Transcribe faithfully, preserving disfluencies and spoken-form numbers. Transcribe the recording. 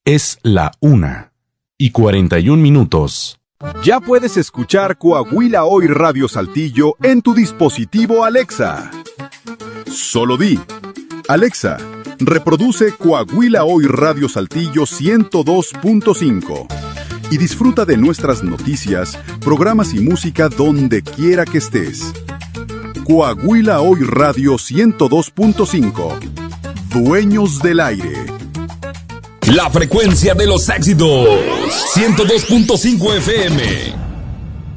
Es la una y cuarenta y un minutos. Ya puedes escuchar Coahuila Hoy Radio Saltillo en tu dispositivo Alexa. Solo di: Alexa, reproduce Coahuila Hoy Radio Saltillo ciento dos punto cinco y disfruta de nuestras noticias, programas y música donde quiera que estés. Coahuila Hoy Radio ciento dos punto cinco. Dueños del aire. La frecuencia de los éxitos. ciento dos punto cinco F M.